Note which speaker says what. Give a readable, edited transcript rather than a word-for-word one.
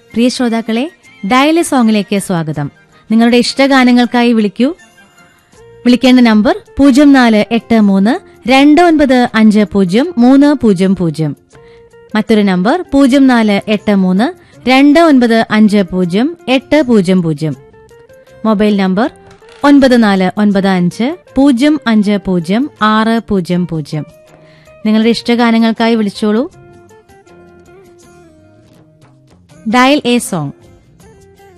Speaker 1: പ്രിയ ശ്രോതാക്കളെ, dial A സോങ്ങിലേക്ക് സ്വാഗതം. നിങ്ങളുടെ ഇഷ്ടഗാനങ്ങൾക്കായി വിളിക്കൂ. വിളിക്കേണ്ട നമ്പർ 0483295030. മറ്റൊരു നമ്പർ 0483295080. Mobile number 9495050600. നിങ്ങളുടെ ഇഷ്ടഗാനങ്ങൾക്കായി വിളിച്ചോളൂ. Dial A song.